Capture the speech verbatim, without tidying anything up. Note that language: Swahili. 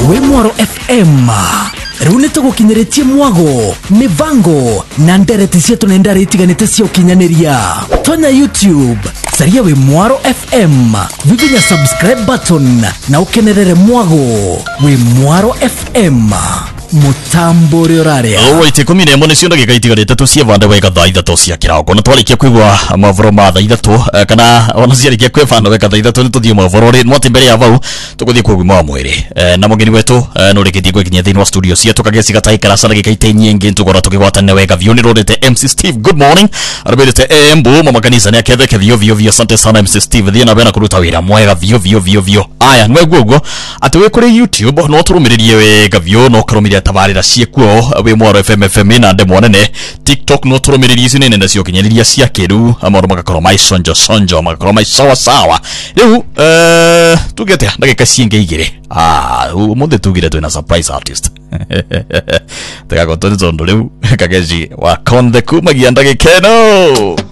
we Mwaro F M. Rune to gukinyeretie mwago, mivango na ndereti cietu nenda ritiganite cio kinyaneria. Tonya YouTube, saria we Mwaro F M. Vivinya subscribe button na ukenerere mwago we Mwaro F M. Mutambo rioraria. Owe tekumi ne mone cionda gikaitigarite tu cia vanda wega thaa ithatu cia kirauko na twarikia kwigwa mavoro ma thaa ithatu kana ona ciarikia kwe vanda wega thaa ithatu nituthie mavoro ri mwati mbere ya vau tuguthie kwigwa ma mwiri na mugeni wetu no rikitie gwekinya thiini wa studio cia tukageci gatai karasa na gikaite nyingi ntugora tukigwatana wega vioni rodete M C Steve. Good morning arabete embo mama kanisa ni aketheke vio vio vio. Asante sana M C Steve thie na bena kuruta wira mwega vio vio vio vio. Aya nwe gugo atwe kuri YouTube no turumiririe wega vio no karumiria tabarira ciekuo we Mwaro F M F M na ndemo nene. TikTok no turumiririe ici nene cio kinyaniria cia kiru amoro magakorwo mai sonjo sonjo magakorwo mai sawa sawa. Riu eh tugete ndagika cienge igire ah umuthi tugire twina surprise artist tega gotozo ndo riu kageji wa konde kumagia ndagikeno.